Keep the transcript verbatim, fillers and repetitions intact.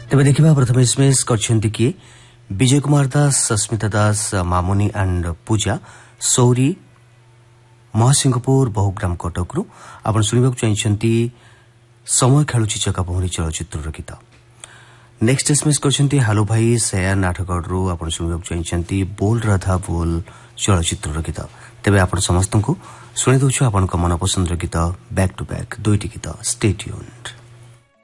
तेज देखा प्रथम एसएमएस करछंती किए विजय कुमार दास, सस्मिता दास, मामुनी एंड पूजा सौरी महासिंहपुर बहुग्राम कटकरू आपण सुनिबाक चाहती समय खेलुची चका पहुरी चलचित्र गीत। नेक्स्ट एसएमएस करछंती हेलो भाई सयान आठगढ़ आपण सुनिबाक चाहती बोल राधा बोल चलचित्र गीत। तेबे आपण समस्त को सुनि दउछु आपण मनपसंद गीत बैक टू बैक दुईटी गीत। Stay tuned.